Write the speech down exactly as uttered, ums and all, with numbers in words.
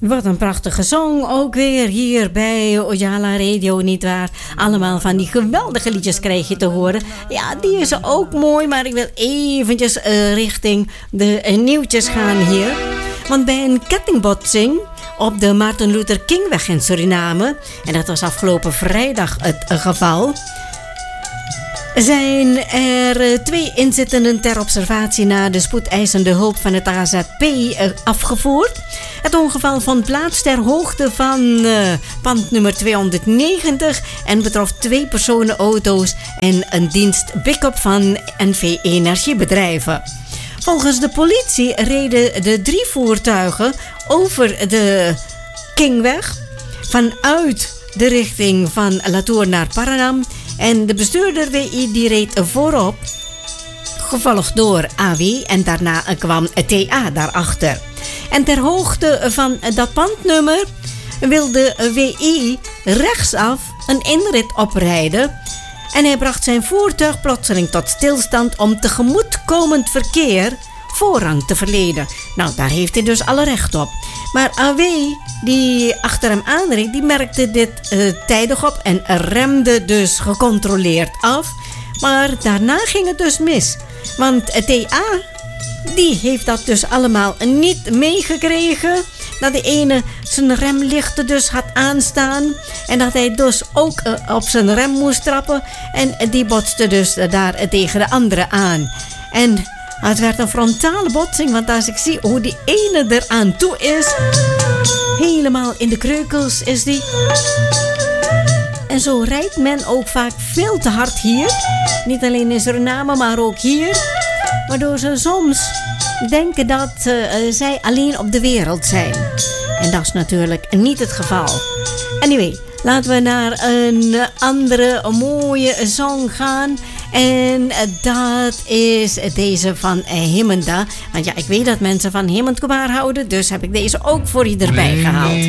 Wat een prachtige song ook weer hier bij Ojala Radio, nietwaar? Allemaal van die geweldige liedjes krijg je te horen. Ja, die is ook mooi, maar ik wil eventjes uh, richting de uh, nieuwtjes gaan hier. Want bij een kettingbotsing op de Martin Luther Kingweg in Suriname, en dat was afgelopen vrijdag het uh, geval, zijn er twee inzittenden ter observatie naar de spoedeisende hulp van het A Z P afgevoerd. Het ongeval vond plaats ter hoogte van uh, pand nummer tweehonderdnegentig en betrof twee personenauto's en een dienst pick-up van N V Energiebedrijven. Volgens de politie reden de drie voertuigen over de Kingweg vanuit de richting van Latour naar Paranam. En de bestuurder W I die reed voorop, gevolgd door A W en daarna kwam T A daarachter. En ter hoogte van dat pandnummer wilde W I rechtsaf een inrit oprijden. En hij bracht zijn voertuig plotseling tot stilstand om tegemoetkomend verkeer voorrang te verlenen. Nou, daar heeft hij dus alle recht op. Maar A W, die achter hem aanreed, die merkte dit uh, tijdig op en remde dus gecontroleerd af. Maar daarna ging het dus mis. Want T A, die heeft dat dus allemaal niet meegekregen. Dat de ene zijn remlichten dus had aanstaan. En dat hij dus ook uh, op zijn rem moest trappen. En die botste dus uh, daar uh, tegen de andere aan. En het werd een frontale botsing. Want als ik zie hoe die ene eraan toe is, helemaal in de kreukels is die. En zo rijdt men ook vaak veel te hard hier. Niet alleen in Suriname, maar ook hier. Waardoor ze soms denken dat uh, zij alleen op de wereld zijn. En dat is natuurlijk niet het geval. Anyway, laten we naar een andere mooie song gaan. En dat is deze van Himenda. Want ja, ik weet dat mensen van Himend Kubaar houden. Dus heb ik deze ook voor je erbij gehaald.